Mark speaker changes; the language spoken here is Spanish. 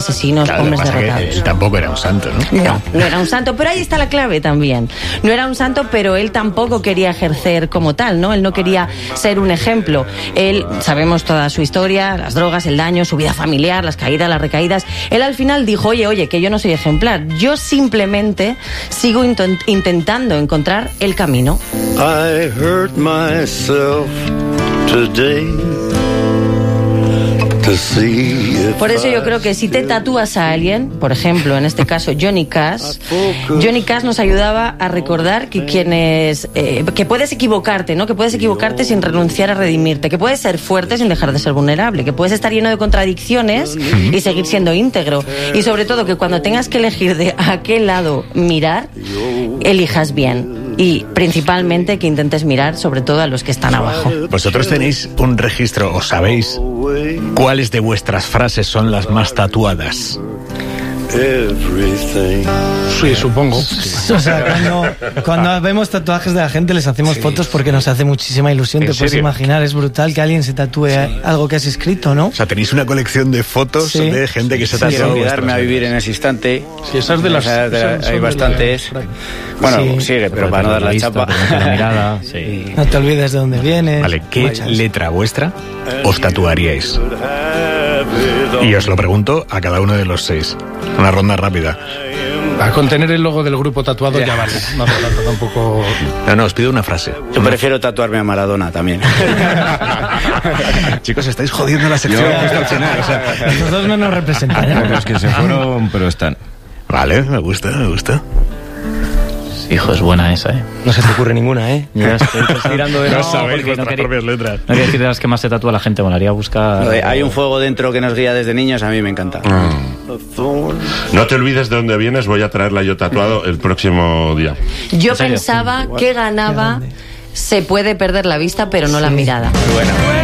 Speaker 1: asesinos,
Speaker 2: Claro,
Speaker 1: hombres
Speaker 2: lo que pasa
Speaker 1: derrotados.
Speaker 2: que él tampoco era un santo, ¿no?
Speaker 1: No era un santo, pero ahí está la clave también. No era un santo, pero él tampoco quería ejercer como tal, ¿no? Él no quería ser un ejemplo. Él, sabemos toda su historia, las drogas, el daño, su vida familiar, las caídas, las recaídas. Él al final dijo, oye, que yo no soy ejemplar. Yo simplemente sigo intentando encontrar el camino.
Speaker 3: I hurt myself today.
Speaker 1: Por eso yo creo que si te tatúas a alguien, por ejemplo, en este caso Johnny Cash nos ayudaba a recordar que que puedes equivocarte, ¿no? Que puedes equivocarte sin renunciar a redimirte, que puedes ser fuerte sin dejar de ser vulnerable, que puedes estar lleno de contradicciones y seguir siendo íntegro. Y sobre todo que cuando tengas que elegir de a qué lado mirar, elijas bien. Y principalmente que intentes mirar sobre todo a los que están abajo.
Speaker 2: Vosotros tenéis un registro, ¿o sabéis cuáles de vuestras frases son las más tatuadas?
Speaker 4: Sí, supongo.
Speaker 5: O sea, cuando vemos tatuajes de la gente les hacemos fotos porque nos hace muchísima ilusión. Te puedes imaginar, es brutal que alguien se tatúe algo que has escrito, ¿no?
Speaker 2: O sea, tenéis una colección de fotos de gente que se tatúa.
Speaker 6: Quiero quedarme a vivir en ese instante.
Speaker 4: Sí, esas de las...
Speaker 6: hay bastantes. Bueno, sigue, pero para no dar la chapa.
Speaker 7: La mirada, sí.
Speaker 5: No te olvides de dónde vienes.
Speaker 2: Vale, ¿qué letra vuestra os tatuaríais? Y os lo pregunto a cada uno de los 6. Una ronda rápida.
Speaker 4: A contener el logo del grupo tatuado ya vale. No hace falta tampoco...
Speaker 2: No, os pido una frase.
Speaker 6: Yo prefiero tatuarme a Maradona también.
Speaker 2: Chicos, estáis jodiendo la sección justo al final. O sea,
Speaker 5: los dos no nos representan.
Speaker 8: Los que se fueron, pero están.
Speaker 2: Vale, me gusta.
Speaker 7: Hijo, es buena esa, ¿eh?
Speaker 5: No se te ocurre ninguna, ¿eh?
Speaker 7: Ya estoy tirando de...
Speaker 2: No sabéis vuestras propias letras.
Speaker 7: No quería decir de las que más se tatúa la gente, molaría buscar...
Speaker 6: Hay un fuego dentro que nos guía desde niños, a mí me encanta.
Speaker 9: No te olvides de dónde vienes, voy a traerla yo tatuado el próximo día.
Speaker 1: Yo pensaba que ganaba, se puede perder la vista, pero no la mirada.
Speaker 6: Bueno.